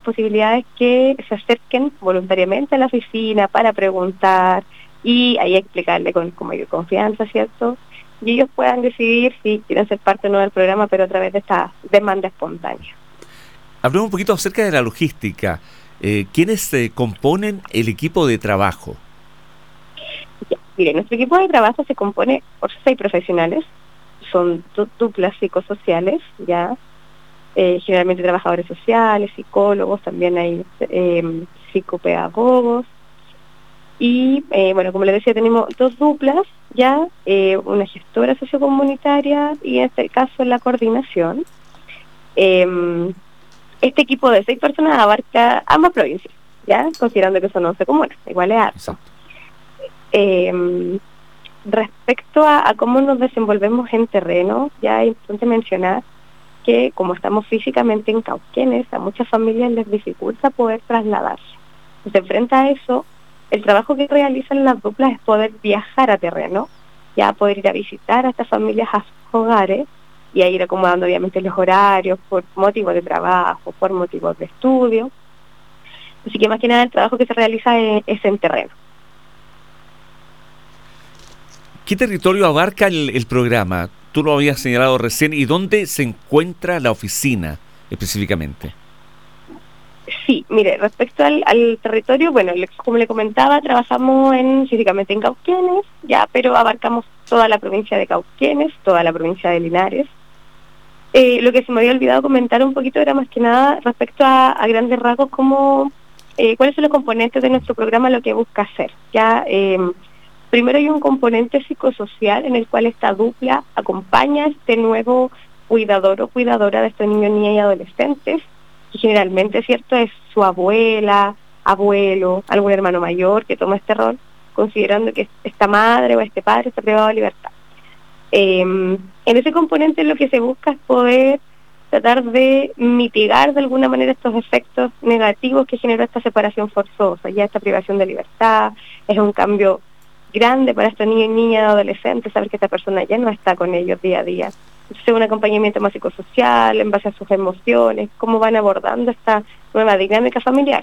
posibilidades que se acerquen voluntariamente a la oficina para preguntar y ahí explicarle con mayor confianza, ¿cierto? Y ellos puedan decidir si quieren ser parte o no del programa, pero a través de esta demanda espontánea. Hablemos un poquito acerca de la logística. ¿Quiénes componen el equipo de trabajo? Ya, mire, nuestro equipo de trabajo se compone por 6 profesionales, son duplas psicosociales, ya, generalmente trabajadores sociales, psicólogos, también hay psicopedagogos, y bueno, como les decía, tenemos 2 duplas, ya, una gestora sociocomunitaria y en este caso la coordinación. Este equipo de 6 personas abarca ambas provincias, ya, considerando que son 11 comunas, igual es harto. Respecto a cómo nos desenvolvemos en terreno, ya es importante mencionar que como estamos físicamente en Cauquenes, a muchas familias les dificulta poder trasladarse. Entonces, frente a eso, el trabajo que realizan las duplas es poder viajar a terreno, ya poder ir a visitar a estas familias a sus hogares y a ir acomodando obviamente los horarios por motivos de trabajo, por motivos de estudio. Así que más que nada el trabajo que se realiza es en terreno. ¿Qué territorio abarca el programa? Tú lo habías señalado recién. ¿Y dónde se encuentra la oficina específicamente? Sí, mire, respecto al territorio, bueno, como le comentaba, trabajamos físicamente en Cauquenes, ya, pero abarcamos toda la provincia de Cauquenes, toda la provincia de Linares. Lo que se me había olvidado comentar un poquito era más que nada respecto a grandes rasgos cuáles son los componentes de nuestro programa, lo que busca hacer. Ya, primero hay un componente psicosocial en el cual esta dupla acompaña a este nuevo cuidador o cuidadora de estos niños, niñas y adolescentes, que generalmente, ¿cierto?, es su abuela, abuelo, algún hermano mayor que toma este rol, considerando que esta madre o este padre está privado de libertad. En ese componente lo que se busca es poder tratar de mitigar de alguna manera estos efectos negativos que genera esta separación forzosa, ya esta privación de libertad. Es un cambio grande para estos niños y niñas y adolescentes saber que esta persona ya no está con ellos día a día. Entonces un acompañamiento más psicosocial en base a sus emociones, cómo van abordando esta nueva dinámica familiar.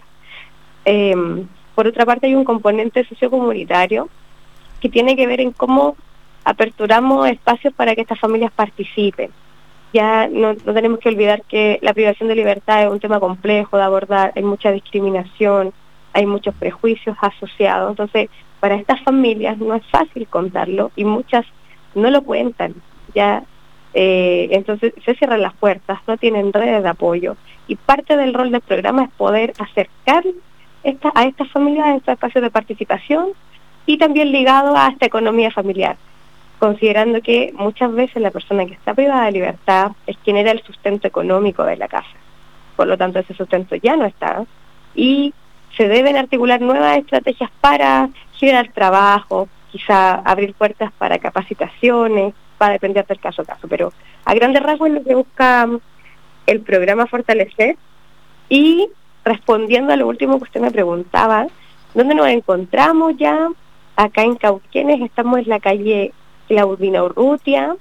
Por otra parte hay un componente sociocomunitario que tiene que ver en cómo aperturamos espacios para que estas familias participen. Ya no tenemos que olvidar que la privación de libertad es un tema complejo de abordar, hay mucha discriminación, hay muchos prejuicios asociados, entonces para estas familias no es fácil contarlo y muchas no lo cuentan, ya. Entonces se cierran las puertas, no tienen redes de apoyo y parte del rol del programa es poder acercar a estas familias a estos espacios de participación y también ligado a esta economía familiar, considerando que muchas veces la persona que está privada de libertad es quien era el sustento económico de la casa, por lo tanto ese sustento ya no está y se deben articular nuevas estrategias para generar trabajo, quizá abrir puertas para capacitaciones, va a depender del caso a caso, pero a grandes rasgos es lo que busca el programa fortalecer. Y respondiendo a lo último que usted me preguntaba, ¿dónde nos encontramos ya? Acá en Cauquenes estamos en la calle Claudina Urrutia,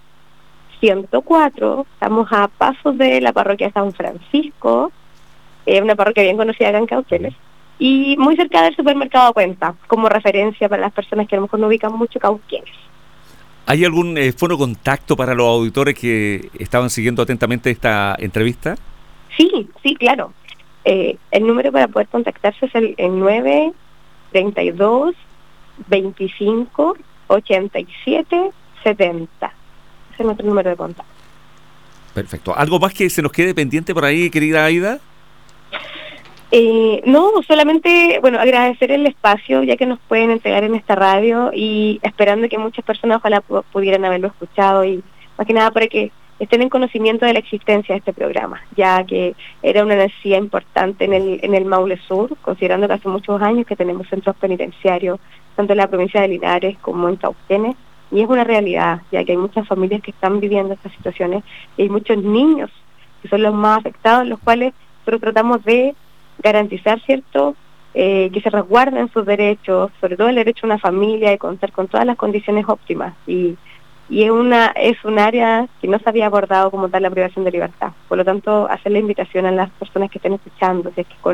104, estamos a pasos de la parroquia San Francisco, una parroquia bien conocida acá en Cauquenes, y muy cerca del supermercado Cuenta, como referencia para las personas que a lo mejor no ubican mucho Cauquenes. ¿Hay algún fono contacto para los auditores que estaban siguiendo atentamente esta entrevista? Sí, claro. El número para poder contactarse es el 932 25 87 70. Ese es nuestro número de contacto. Perfecto. ¿Algo más que se nos quede pendiente por ahí, querida Aida? No, solamente, bueno, agradecer el espacio ya que nos pueden entregar en esta radio y esperando que muchas personas ojalá pudieran haberlo escuchado y más que nada para que estén en conocimiento de la existencia de este programa, ya que era una necesidad importante en el Maule Sur, considerando que hace muchos años que tenemos centros penitenciarios, tanto en la provincia de Linares como en Cauquenes, y es una realidad, ya que hay muchas familias que están viviendo estas situaciones y hay muchos niños que son los más afectados, los cuales nosotros tratamos de garantizar, ¿cierto?, que se resguarden sus derechos, sobre todo el derecho a una familia y contar con todas las condiciones óptimas. Y es un área que no se había abordado como tal la privación de libertad. Por lo tanto, hacer la invitación a las personas que estén escuchando, si es que